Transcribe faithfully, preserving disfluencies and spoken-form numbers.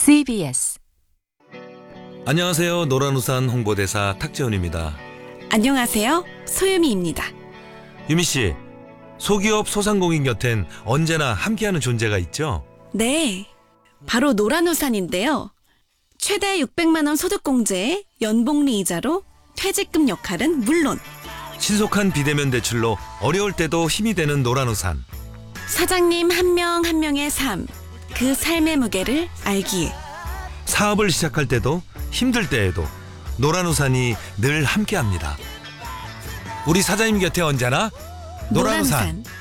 씨비에스. 안녕하세요. 노란우산 홍보대사 탁재훈입니다. 안녕하세요. 소유미입니다. 유미씨, 소기업 소상공인 곁엔 언제나 함께하는 존재가 있죠? 네, 바로 노란우산인데요. 최대 육백만 원 소득공제에 연복리 이자로 퇴직금 역할은 물론 신속한 비대면 대출로 어려울 때도 힘이 되는 노란우산. 사장님 한 명 한 명의 삶, 그 삶의 무게를 알기에 사업을 시작할 때도 힘들 때에도 노란우산이 늘 함께합니다. 우리 사장님 곁에 언제나 노란우산. 노란우산.